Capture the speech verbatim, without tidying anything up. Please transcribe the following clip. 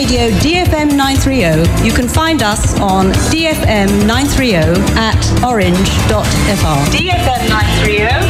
Radio D F M nine thirty. You can find us on D F M nine thirty at orange dot f r. D F M nine thirty